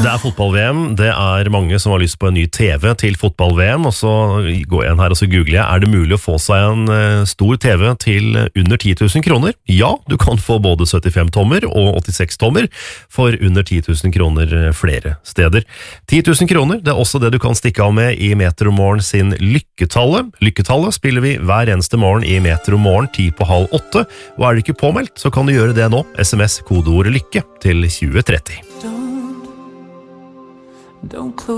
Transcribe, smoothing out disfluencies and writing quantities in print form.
Det fotball-VM, det mange som har lyst på en ny TV til fotball-VM, og så går jeg inn her og så googler jeg, det mulig å få seg en stor TV til under 10 000 kroner? Ja, du kan få både 75 tommer og 86 tommer for under 10 000 kroner flere steder. 10 000 kroner, det også det du kan stikke av med i Metromorgen sin Lykketallet. Lykketallet spiller vi hver eneste morgen i Metromorgen 7:30. Og du ikke påmeldt, så kan du gjøre det nå. SMS kodeord LYKKE til 2030. Don't close